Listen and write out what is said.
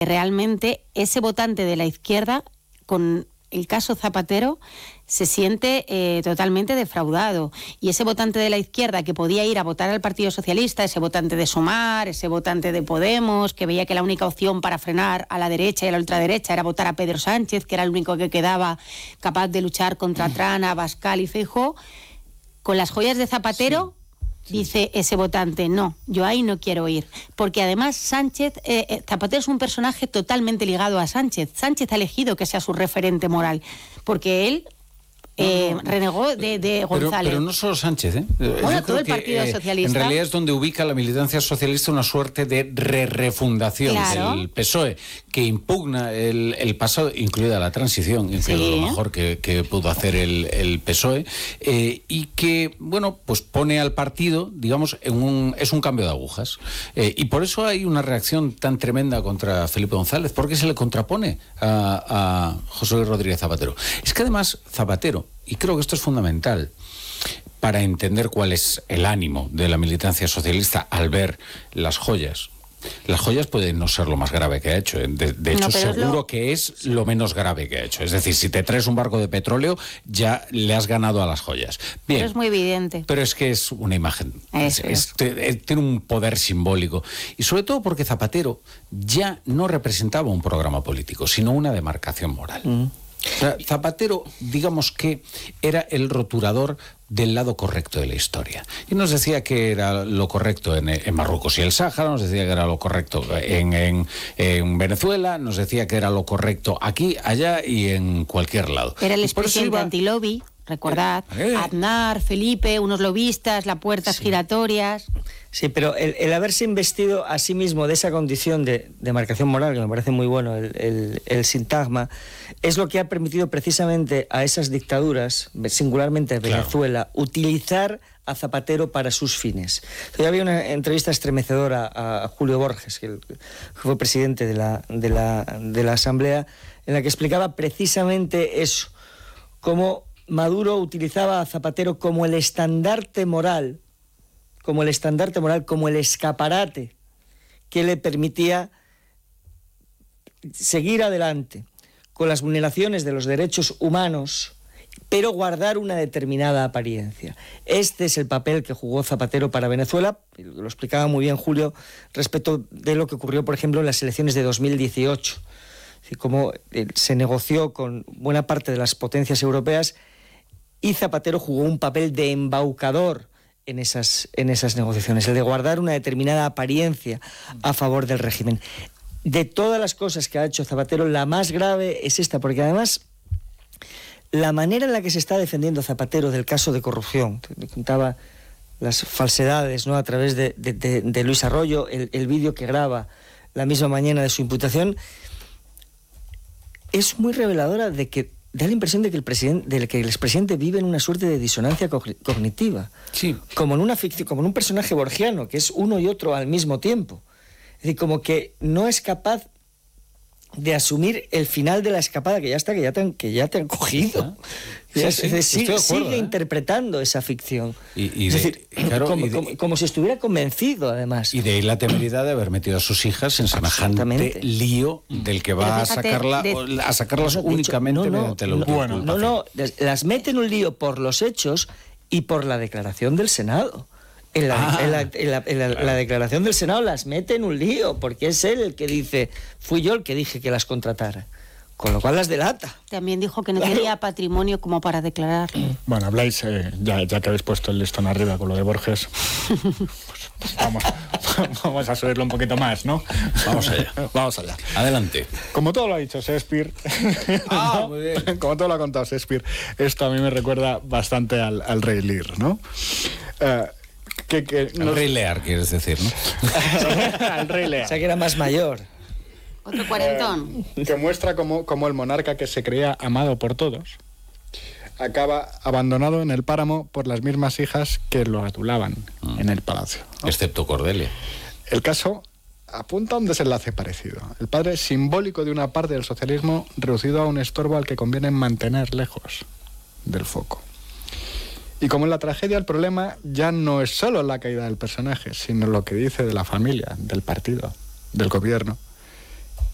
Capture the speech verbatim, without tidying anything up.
Realmente ese votante de la izquierda, con el caso Zapatero, se siente eh, totalmente defraudado. Y ese votante de la izquierda que podía ir a votar al Partido Socialista, ese votante de Sumar, ese votante de Podemos, que veía que la única opción para frenar a la derecha y a la ultraderecha era votar a Pedro Sánchez, que era el único que quedaba capaz de luchar contra Trana, Abascal y Feijóo, con las joyas de Zapatero... Sí. Sí. Dice ese votante, no, yo ahí no quiero ir. Porque además Sánchez, eh, eh, Zapatero es un personaje totalmente ligado a Sánchez. Sánchez ha elegido que sea su referente moral, porque él eh, no, no, no. renegó de, de González. Pero, pero no solo Sánchez, ¿eh? Bueno, todo el que, Partido eh, Socialista. En realidad es donde ubica la militancia socialista una suerte de re-refundación claro. del P S O E, que impugna el, el pasado, incluida la transición, incluido sí. lo mejor que, que pudo hacer el, el P S O E, eh, y que, bueno, pues pone al partido, digamos, en un, es un cambio de agujas. Eh, y por eso hay una reacción tan tremenda contra Felipe González, porque se le contrapone a, a José Luis Rodríguez Zapatero. Es que además Zapatero, y creo que esto es fundamental, para entender cuál es el ánimo de la militancia socialista al ver las joyas. Las joyas pueden no ser lo más grave que ha hecho. De, de hecho, no, seguro lo... que es lo menos grave que ha hecho. Es decir, si te traes un barco de petróleo, ya le has ganado a las joyas. Bien, pero es muy evidente. Pero es que es una imagen. Es, es, es, tiene un poder simbólico. Y sobre todo porque Zapatero ya no representaba un programa político, sino una demarcación moral. Mm. O sea, Zapatero, digamos que era el roturador del lado correcto de la historia. Y nos decía que era lo correcto en, en Marruecos y el Sáhara, nos decía que era lo correcto en, en, en Venezuela, nos decía que era lo correcto aquí, allá y en cualquier lado. Era el expresidente iba... antilobby, recordad, eh, eh. Aznar, Felipe, unos lobistas, las puertas sí. giratorias... Sí, pero el, el haberse investido a sí mismo de esa condición de, de marcación moral, que me parece muy bueno el, el, el sintagma, es lo que ha permitido precisamente a esas dictaduras, singularmente Venezuela, claro. utilizar a Zapatero para sus fines. Yo había una entrevista estremecedora a, a Julio Borges, que, el, que fue presidente de la, de, la, de la Asamblea, en la que explicaba precisamente eso, cómo Maduro utilizaba a Zapatero como el estandarte moral, como el estandarte moral, como el escaparate que le permitía seguir adelante con las vulneraciones de los derechos humanos, pero guardar una determinada apariencia. Este es el papel que jugó Zapatero para Venezuela, lo explicaba muy bien Julio, respecto de lo que ocurrió, por ejemplo, en las elecciones de dos mil dieciocho, y cómo se negoció con buena parte de las potencias europeas y Zapatero jugó un papel de embaucador en esas, en esas negociaciones, el de guardar una determinada apariencia a favor del régimen. De todas las cosas que ha hecho Zapatero, la más grave es esta, porque además la manera en la que se está defendiendo Zapatero del caso de corrupción, te contaba las falsedades, ¿no?, a través de, de, de, de Luis Arroyo, el, el vídeo que graba la misma mañana de su imputación, es muy reveladora de que da la impresión de que el presidente, de que el expresidente vive en una suerte de disonancia cognitiva. Sí. Como en una ficción, como en un personaje borgiano, que es uno y otro al mismo tiempo. Es decir, como que no es capaz de asumir el final de la escapada, que ya está, que ya te han, que ya te han cogido. Sí, sí, sí, sí, sigue, acuerdo, sigue ¿eh? interpretando esa ficción. Y, y es de, decir, claro, como, y de, como, como si estuviera convencido, además. Y de ahí la temeridad de haber metido a sus hijas en semejante lío del que va fíjate, a sacarla de, a sacarlas bueno, únicamente hecho, no, no, mediante la bueno, no, no, las mete en un lío por los hechos y por la declaración del Senado. En, la, ah, en, la, en, la, en la, claro. la declaración del Senado las mete en un lío, porque es él el que dice, fui yo el que dije que las contratara. Con lo cual las delata. También dijo que no claro. tenía patrimonio como para declarar. Bueno, habláis, eh, ya, ya que habéis puesto el listón arriba con lo de Borges, pues, pues vamos, vamos a subirlo un poquito más, ¿no? Vamos allá. Vamos allá. Adelante. Como todo lo ha dicho Shakespeare, ah, ¿no? Muy bien. Como todo lo ha contado Shakespeare, esto a mí me recuerda bastante al, al Rey Lear, ¿no? Uh, que, que nos... El Rey Lear, quieres decir, ¿no? Al Rey Lear. O sea, que era más mayor. Otro cuarentón. Eh, que muestra cómo, cómo el monarca que se creía amado por todos acaba abandonado en el páramo por las mismas hijas que lo adulaban mm. en el palacio, ¿no? Excepto Cordelia. El caso apunta a un desenlace parecido. El padre simbólico de una parte del socialismo reducido a un estorbo al que conviene mantener lejos del foco. Y como en la tragedia, el problema ya no es solo la caída del personaje, sino lo que dice de la familia, del partido, del gobierno.